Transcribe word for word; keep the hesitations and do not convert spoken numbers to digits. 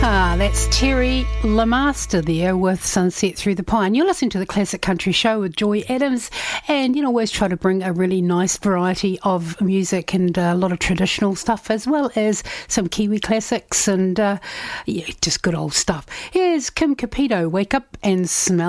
Ah, that's Terry Lamaster there with Sunset Through the Pine. You're listening to the Classic Country Show with Joy Adams, and you know, always try to bring a really nice variety of music and uh, a lot of traditional stuff, as well as some Kiwi classics and uh, yeah, just good old stuff. Here's Kim Capito, Wake Up and Smell